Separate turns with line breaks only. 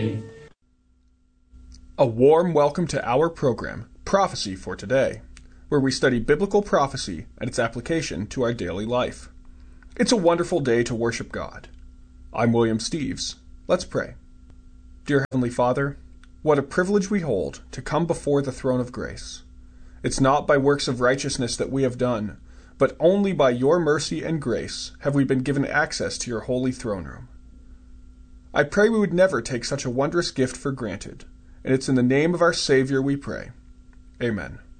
A warm welcome to our program, Prophecy for Today, where we study biblical prophecy and its application to our daily life. It's a wonderful day to worship God. I'm William Steves. Let's pray. Dear Heavenly Father, what a privilege we hold to come before the throne of grace. It's not by works of righteousness that we have done, but only by your mercy and grace have we been given access to your holy throne room. I pray we would never take such a wondrous gift for granted, and it's in the name of our Savior we pray. Amen.